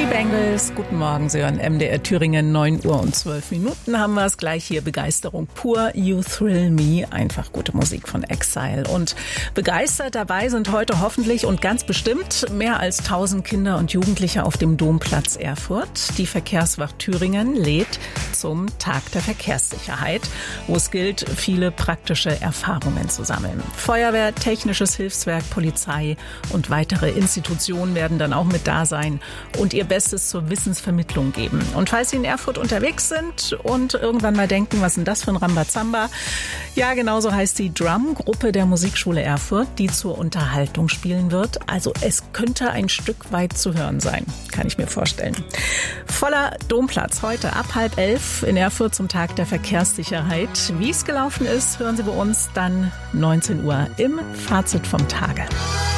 Die Bengals, guten Morgen, Sie hören MDR Thüringen, 9 Uhr und 12 Minuten haben wir es gleich hier. Begeisterung pur, You Thrill Me, einfach gute Musik von Exile. Und begeistert dabei sind heute hoffentlich und ganz bestimmt mehr als 1000 Kinder und Jugendliche auf dem Domplatz Erfurt. Die Verkehrswacht Thüringen lädt zum Tag der Verkehrssicherheit, wo es gilt, viele praktische Erfahrungen zu sammeln. Feuerwehr, Technisches Hilfswerk, Polizei und weitere Institutionen werden dann auch mit da sein und ihr Bestes zur Wissensvermittlung geben. Und falls Sie in Erfurt unterwegs sind und irgendwann mal denken, was ist denn das für ein Rambazamba? Ja, genauso heißt die Drum-Gruppe der Musikschule Erfurt, die zur Unterhaltung spielen wird. Also es könnte ein Stück weit zu hören sein, kann ich mir vorstellen. Voller Domplatz heute ab 10:30 in Erfurt zum Tag der Verkehrssicherheit. Wie es gelaufen ist, hören Sie bei uns dann 19 Uhr im Fazit vom Tage.